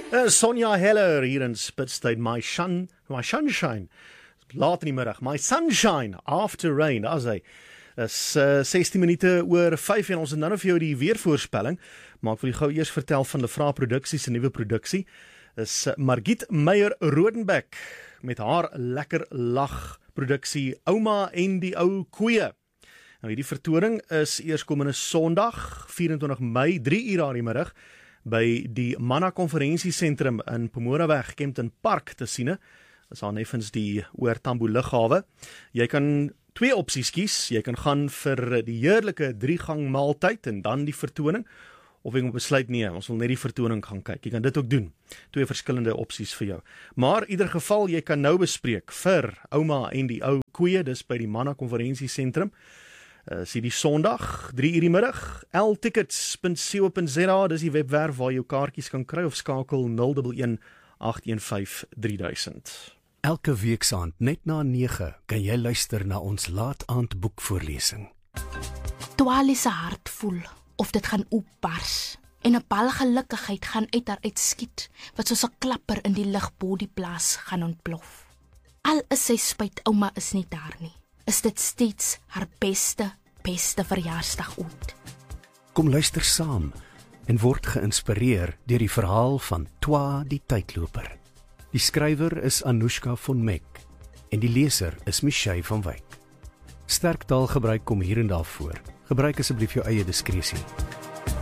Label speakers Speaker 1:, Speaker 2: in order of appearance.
Speaker 1: Sonja Heller hier in Spitstein, my sunshine, laat in die middag, my sunshine, after rain, as hy, is 16 minute oor 5 en ons het nou vir jou die weervoorspelling, maar ek wil gou eers vertel van Lefra Produksies se nuwe produksie, is Margriet Meyer-Rodenbeck, met haar lekker lag produksie, Ouma en die ou koeie. Nou hierdie vertoning is eers komende Sondag, 24 Mei, 3 uur aan die middag, by die Manna Konferensiesentrum in Pomoraweg, Kempton Park te sien. Dis aan effens die Oortambo lughawe. Jy kan 2 opsies kies. Jy kan gaan vir die heerlike 3-gang maaltyd en dan die vertoning, of jy moet besluit nee, ons wil net die vertoning gaan kyk. Jy kan dit ook doen. 2 verskillende opsies vir jou. Maar in ieder geval, jy kan nou bespreek vir Ouma en die ou koeie, dis by die Manna Konferensiesentrum. Sien die Sondag, 3 uur die middag, ltickets.co.za, dis die webwerf waar jy jou kaartjies kan kry, of skakel 011 815 3000.
Speaker 2: Elke weeksaand net na 9 kan jy luister na ons laat-aand boekvoorlesing.
Speaker 3: Twali se hart voel of dit gaan oopbars en 'n bal gelukigheid gaan uit haar uitskiet wat soos 'n klapper in die lug bo die plaas gaan ontplof. Al is sy spyt ouma is nie daar nie, is dit steeds haar beste verjaarsdag ooit.
Speaker 2: Kom luister saam en word geïnspireer deur die verhaal van Twa die tydloper. Die skrywer is Anushka von Meck en die leser is Michelle van Wyk. Sterk taalgebruik kom hier en daar voor. Gebruik asseblief jou eie diskresie.